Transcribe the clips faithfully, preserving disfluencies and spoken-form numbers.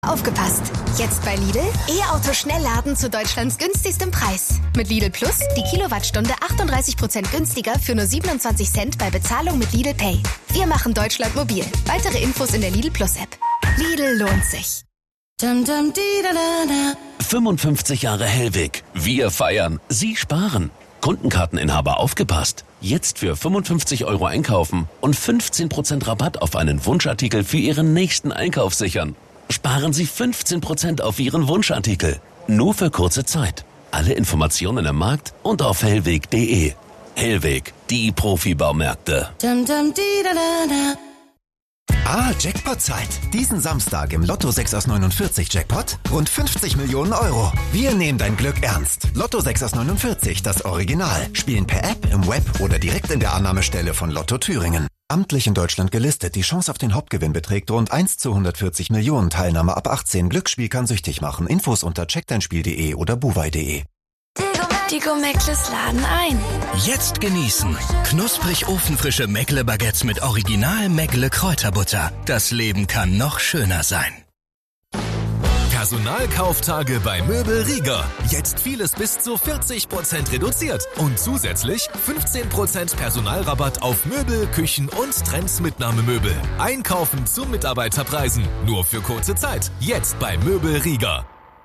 Aufgepasst! Jetzt bei Lidl E-Auto Schnellladen zu Deutschlands günstigstem Preis. Mit Lidl Plus die Kilowattstunde achtunddreißig Prozent günstiger für nur siebenundzwanzig Cent bei Bezahlung mit Lidl Pay. Wir machen Deutschland mobil. Weitere Infos in der Lidl Plus App. Lidl lohnt sich. fünfundfünfzig Jahre Hellweg. Wir feiern. Sie sparen. Kundenkarteninhaber aufgepasst. Jetzt für fünfundfünfzig Euro einkaufen und fünfzehn Prozent Rabatt auf einen Wunschartikel für Ihren nächsten Einkauf sichern. Sparen Sie fünfzehn Prozent auf Ihren Wunschartikel. Nur für kurze Zeit. Alle Informationen im Markt und auf hellweg punkt de. Hellweg, die Profibaumärkte. Ah, Jackpot-Zeit. Diesen Samstag im Lotto sechs aus neunundvierzig Jackpot rund fünfzig Millionen Euro. Wir nehmen dein Glück ernst. Lotto sechs aus neunundvierzig, das Original. Spielen per App, im Web oder direkt in der Annahmestelle von Lotto Thüringen. Amtlich in Deutschland gelistet. Die Chance auf den Hauptgewinn beträgt rund eins zu hundertvierzig Millionen. Teilnahme ab achtzehn. Glücksspiel kann süchtig machen. Infos unter check dein spiel punkt de oder buwei punkt de. Die Go-Meckles laden ein. Jetzt genießen. Knusprig ofenfrische Meckle-Baguettes mit Original Meckle Kräuterbutter. Das Leben kann noch schöner sein. Personalkauftage bei Möbel Rieger. Jetzt vieles bis zu vierzig Prozent reduziert. Und zusätzlich fünfzehn Prozent Personalrabatt auf Möbel, Küchen und Trends-Mitnahmemöbel. Einkaufen zu Mitarbeiterpreisen. Nur für kurze Zeit. Jetzt bei Möbel Rieger.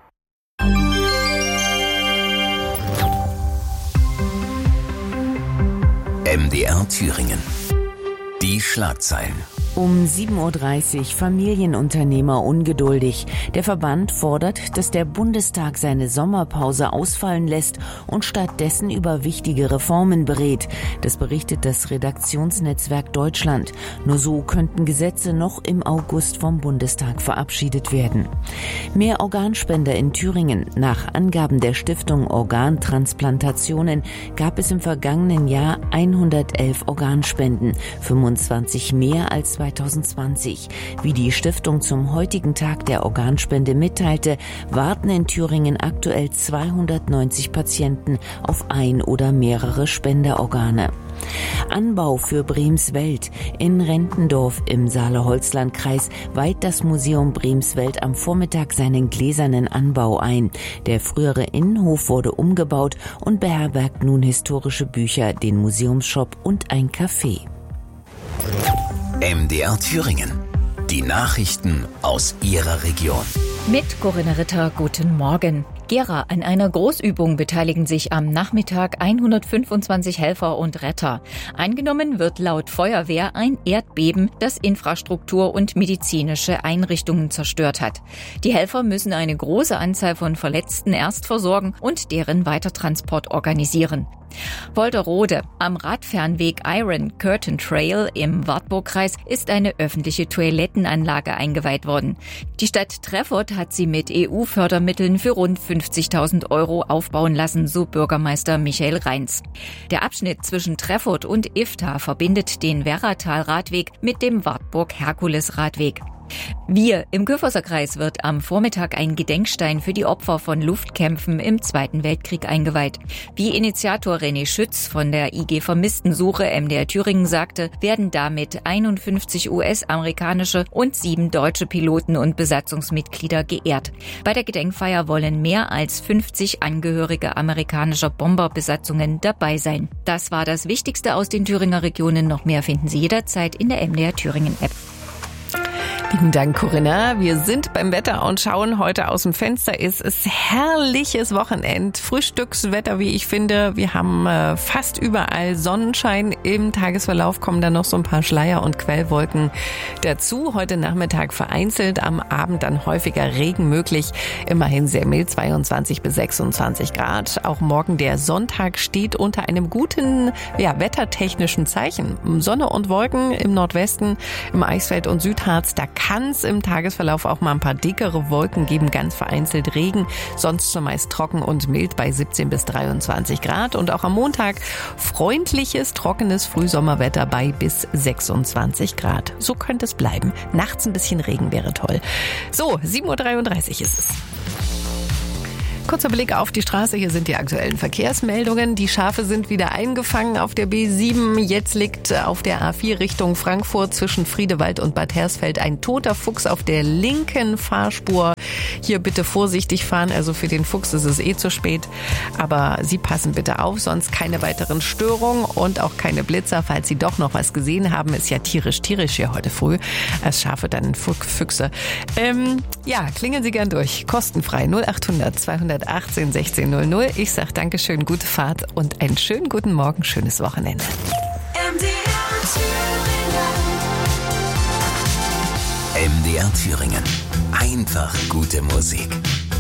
M D R Thüringen. Die Schlagzeilen. Um sieben Uhr dreißig Familienunternehmer ungeduldig. Der Verband fordert, dass der Bundestag seine Sommerpause ausfallen lässt und stattdessen über wichtige Reformen berät. Das berichtet das Redaktionsnetzwerk Deutschland. Nur so könnten Gesetze noch im August vom Bundestag verabschiedet werden. Mehr Organspender in Thüringen. Nach Angaben der Stiftung Organtransplantationen gab es im vergangenen Jahr hundertelf Organspenden, fünfundzwanzig mehr als zweitausendzwanzig. Wie die Stiftung zum heutigen Tag der Organspende mitteilte, warten in Thüringen aktuell zweihundertneunzig Patienten auf ein oder mehrere Spenderorgane. Anbau für Bremswelt. In Rentendorf im Saale-Holzland-Kreis weiht das Museum Bremswelt am Vormittag seinen gläsernen Anbau ein. Der frühere Innenhof wurde umgebaut und beherbergt nun historische Bücher, den Museumsshop und ein Café. M D R Thüringen. Die Nachrichten aus Ihrer Region. Mit Corinna Ritter, guten Morgen. Gera, an einer Großübung beteiligen sich am Nachmittag hundertfünfundzwanzig Helfer und Retter. Eingenommen wird laut Feuerwehr ein Erdbeben, das Infrastruktur und medizinische Einrichtungen zerstört hat. Die Helfer müssen eine große Anzahl von Verletzten erst versorgen und deren Weitertransport organisieren. Wolterode. Am Radfernweg Iron Curtain Trail im Wartburgkreis ist eine öffentliche Toilettenanlage eingeweiht worden. Die Stadt Treffort hat sie mit E U-Fördermitteln für rund fünfzigtausend Euro aufbauen lassen, so Bürgermeister Michael Reins. Der Abschnitt zwischen Treffort und Ifta verbindet den Werratal-Radweg mit dem Wartburg-Herkules-Radweg. Wir im Köferser Kreis wird am Vormittag ein Gedenkstein für die Opfer von Luftkämpfen im Zweiten Weltkrieg eingeweiht. Wie Initiator René Schütz von der I G Vermisstensuche M D R Thüringen sagte, werden damit einundfünfzig U S-amerikanische und sieben deutsche Piloten und Besatzungsmitglieder geehrt. Bei der Gedenkfeier wollen mehr als fünfzig Angehörige amerikanischer Bomberbesatzungen dabei sein. Das war das Wichtigste aus den Thüringer Regionen. Noch mehr finden Sie jederzeit in der M D R Thüringen App. Vielen Dank, Corinna. Wir sind beim Wetter und schauen heute aus dem Fenster. Es ist herrliches Wochenend, Frühstückswetter, wie ich finde. Wir haben äh, fast überall Sonnenschein. Im Tagesverlauf kommen dann noch so ein paar Schleier und Quellwolken dazu. Heute Nachmittag vereinzelt, am Abend dann häufiger Regen möglich. Immerhin sehr mild, zweiundzwanzig bis sechsundzwanzig Grad. Auch morgen der Sonntag steht unter einem guten, ja, wettertechnischen Zeichen. Sonne und Wolken im Nordwesten, im Eichsfeld und Südharz. Da kann es im Tagesverlauf auch mal ein paar dickere Wolken geben, ganz vereinzelt Regen, sonst zumeist trocken und mild bei siebzehn bis dreiundzwanzig Grad. Und auch am Montag freundliches, trockenes Frühsommerwetter bei bis sechsundzwanzig Grad. So könnte es bleiben. Nachts ein bisschen Regen wäre toll. So, sieben Uhr dreiunddreißig ist es. Kurzer Blick auf die Straße. Hier sind die aktuellen Verkehrsmeldungen. Die Schafe sind wieder eingefangen auf der B sieben. Jetzt liegt auf der A vier Richtung Frankfurt zwischen Friedewald und Bad Hersfeld ein toter Fuchs auf der linken Fahrspur. Hier bitte vorsichtig fahren. Also für den Fuchs ist es eh zu spät. Aber Sie passen bitte auf, sonst keine weiteren Störungen und auch keine Blitzer. Falls Sie doch noch was gesehen haben, ist ja tierisch, tierisch hier heute früh. Als Schafe dann Füchse. Ähm, ja, klingeln Sie gern durch. Kostenfrei null acht hundert zweihundertachtzehn sechzehn null null. Ich sag Dankeschön, gute Fahrt und einen schönen guten Morgen, schönes Wochenende. M D R Thüringen. Einfach gute Musik.